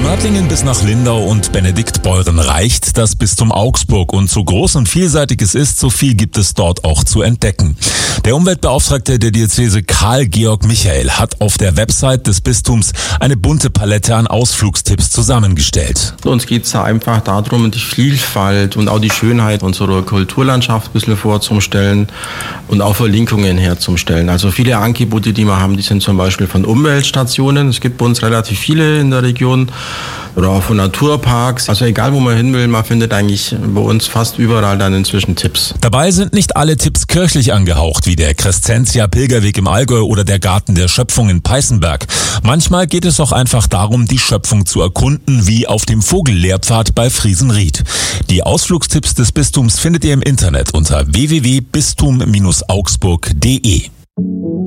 Nördlingen bis nach Lindau und Benediktbeuren reicht das Bistum Augsburg und so groß und vielseitig es ist, so viel gibt es dort auch zu entdecken. Der Umweltbeauftragte der Diözese Karl-Georg Michael hat auf der Website des Bistums eine bunte Palette an Ausflugstipps zusammengestellt. Uns geht es da einfach darum, die Vielfalt und auch die Schönheit unserer Kulturlandschaft ein bisschen vorzustellen und auch Verlinkungen herzustellen. Also viele Angebote, die wir haben, die sind zum Beispiel von Umweltstationen. Es gibt bei uns relativ viele in der Region. Oder auch von Naturparks. Also egal, wo man hin will, man findet eigentlich bei uns fast überall dann inzwischen Tipps. Dabei sind nicht alle Tipps kirchlich angehaucht, wie der Crescentia Pilgerweg im Allgäu oder der Garten der Schöpfung in Peißenberg. Manchmal geht es auch einfach darum, die Schöpfung zu erkunden, wie auf dem Vogellehrpfad bei Friesenried. Die Ausflugstipps des Bistums findet ihr im Internet unter www.bistum-augsburg.de.